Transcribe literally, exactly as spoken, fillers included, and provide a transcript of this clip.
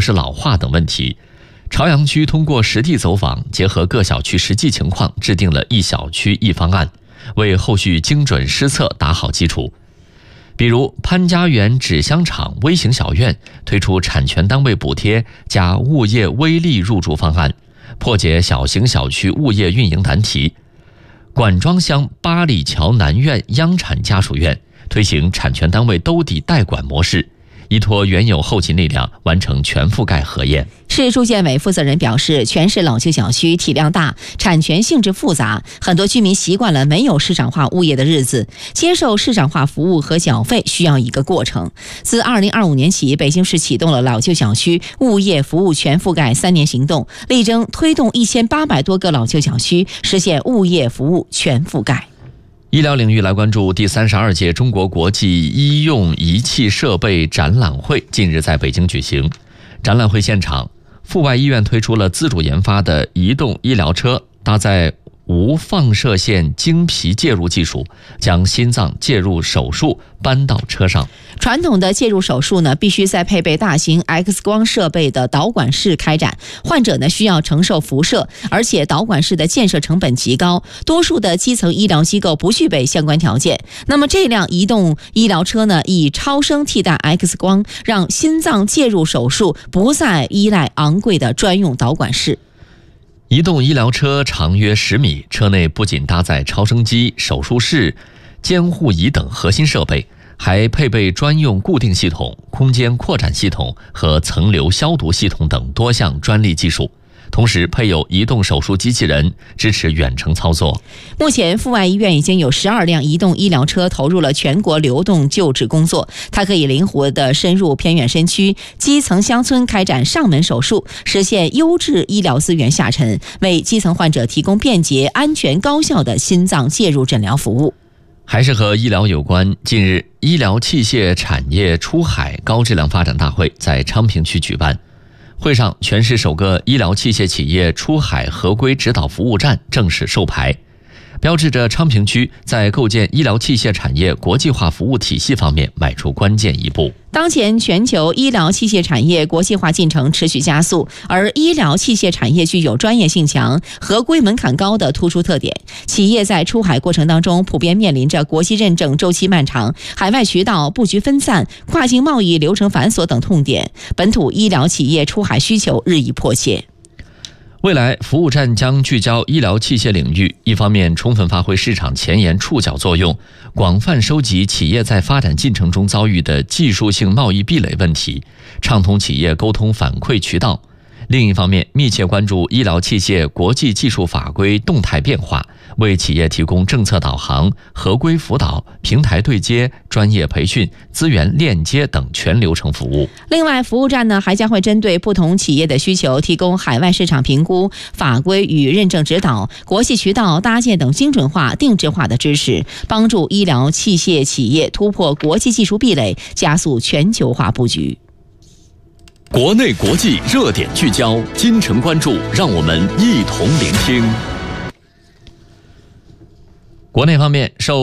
市老化等问题。朝阳区通过实地走访，结合各小区实际情况，制定了一小区一方案，为后续精准施策打好基础。比如潘家园纸箱厂微型小院推出产权单位补贴加物业微利入驻方案，破解小型小区物业运营难题。管庄乡八里桥南苑央产家属院推行产权单位兜底代管模式，依托原有后勤力量完成全覆盖核验。 市住建委负责人表示，全市老旧小区体量大，产权性质复杂，很多居民习惯了没有市场化物业的日子，接受市场化服务和缴费需要一个过程。自二零二五年起，北京市启动了老旧小区物业服务全覆盖三年行动，力争推动一千八百多个老旧小区实现物业服务全覆盖。 医疗领域来关注第三十二届中国国际医用仪器设备展览会近日在北京举行。展览会现场，阜外医院推出了自主研发的移动医疗车，搭载无放射线经皮介入技术，将心脏介入手术搬到车上。 传统的介入手术呢，必须在配备大型 X 光设备的导管室开展，患者呢需要承受辐射，而且导管室的建设成本极高，多数的基层医疗机构不具备相关条件。那么这辆移动医疗车呢，以超声替代 X 光，让心脏介入手术不再依赖昂贵的专用导管室。 移动医疗车长约十米，车内不仅搭载超声机、手术室、监护仪等核心设备，还配备专用固定系统、空间扩展系统和层流消毒系统等多项专利技术。同时配有移动手术机器人，支持远程操作。 目前阜外医院已经有十二辆移动医疗车投入了全国流动救治工作，它可以灵活地深入偏远山区、基层乡村开展上门手术，实现优质医疗资源下沉，为基层患者提供便捷、安全、高效的心脏介入诊疗服务。 还是和医疗有关，近日医疗器械产业出海高质量发展大会在昌平区举办。会上，全市首个医疗器械企业出海合规指导服务站正式授牌，标志着昌平区在构建医疗器械产业国际化服务体系方面迈出关键一步。 当前全球医疗器械产业国际化进程持续加速，而医疗器械产业具有专业性强、合规门槛高的突出特点。企业在出海过程当中，普遍面临着国际认证周期漫长、海外渠道布局分散、跨境贸易流程繁琐等痛点，本土医疗企业出海需求日益迫切。 未来服务站将聚焦医疗器械领域，一方面充分发挥市场前沿触角作用，广泛收集企业在发展进程中遭遇的技术性贸易壁垒问题，畅通企业沟通反馈渠道；另一方面，密切关注医疗器械国际技术法规动态变化，为企业提供政策导航、合规辅导、平台对接、专业培训、资源链接等全流程服务。 另外，服务站呢还将会针对不同企业的需求，提供海外市场评估、法规与认证指导、国际渠道搭建等精准化、定制化的支持，帮助医疗器械企业突破国际技术壁垒，加速全球化布局。 国内国际热点聚焦，金城关注，让我们一同聆听。 国内方面，受